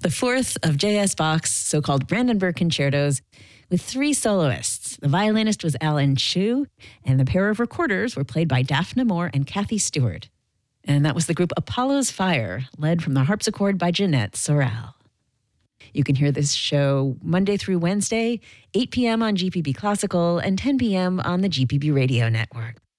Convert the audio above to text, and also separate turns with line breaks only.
The fourth of J.S. Bach's so-called Brandenburg concertos with three soloists. The violinist was Alan Chu, and the pair of recorders were played by Daphne Moore and Kathy Stewart. And that was the group Apollo's Fire, led from the harpsichord by Jeanette Sorrell. You can hear this show Monday through Wednesday, 8 p.m. on GPB Classical and 10 p.m. on the GPB Radio Network.